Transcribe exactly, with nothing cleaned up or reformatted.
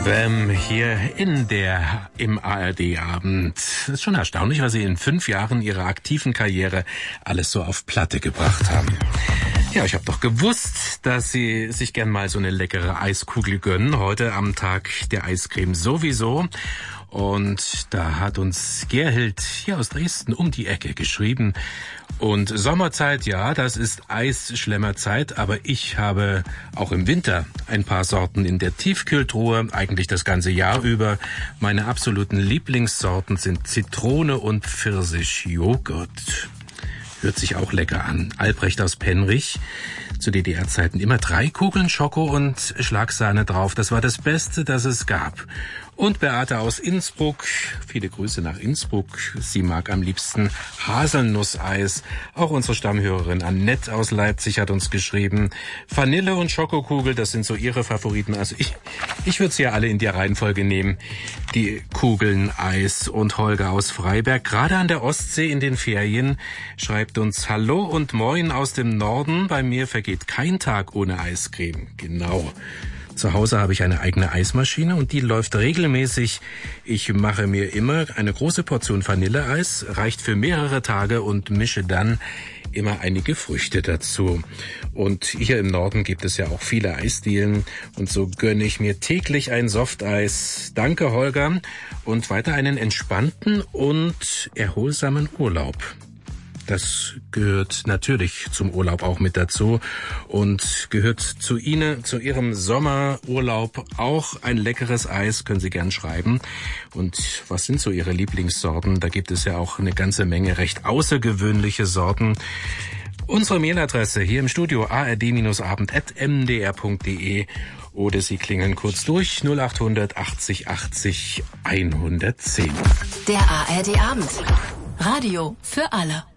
Wham hier in der im A R D-Abend. Es ist schon erstaunlich, was sie in fünf Jahren ihrer aktiven Karriere alles so auf Platte gebracht haben. Ja, ich habe doch gewusst, dass Sie sich gern mal so eine leckere Eiskugel gönnen. Heute am Tag der Eiscreme sowieso. Und da hat uns Gerhild hier aus Dresden um die Ecke geschrieben. Und Sommerzeit, ja, das ist Eisschlemmerzeit, aber ich habe auch im Winter ein paar Sorten in der Tiefkühltruhe, eigentlich das ganze Jahr über. Meine absoluten Lieblingssorten sind Zitrone und Pfirsichjoghurt. Hört sich auch lecker an. Albrecht aus Penrich, zu D D R-Zeiten immer drei Kugeln Schoko und Schlagsahne drauf. Das war das Beste, das es gab. Und Beate aus Innsbruck, viele Grüße nach Innsbruck. Sie mag am liebsten Haselnusseis. Auch unsere Stammhörerin Annette aus Leipzig hat uns geschrieben. Vanille und Schokokugel, das sind so ihre Favoriten. Also ich, ich würde sie ja alle in der Reihenfolge nehmen. Die Kugeln Eis. Und Holger aus Freiberg, gerade an der Ostsee in den Ferien, schreibt uns Hallo und Moin aus dem Norden. Bei mir vergeht kein Tag ohne Eiscreme. Genau. Zu Hause habe ich eine eigene Eismaschine und die läuft regelmäßig. Ich mache mir immer eine große Portion Vanilleeis, reicht für mehrere Tage und mische dann immer einige Früchte dazu. Und hier im Norden gibt es ja auch viele Eisdielen und so gönne ich mir täglich ein Softeis. Danke, Holger, und weiter einen entspannten und erholsamen Urlaub. Das gehört natürlich zum Urlaub auch mit dazu und gehört zu Ihnen, zu Ihrem Sommerurlaub auch ein leckeres Eis, können Sie gern schreiben. Und was sind so Ihre Lieblingssorten? Da gibt es ja auch eine ganze Menge recht außergewöhnliche Sorten. Unsere Mailadresse hier im Studio a r d abend at m d r punkt d e oder Sie klingeln kurz durch null acht hundert achtzig achtzig hundertzehn. Der A R D Abend. Radio für alle.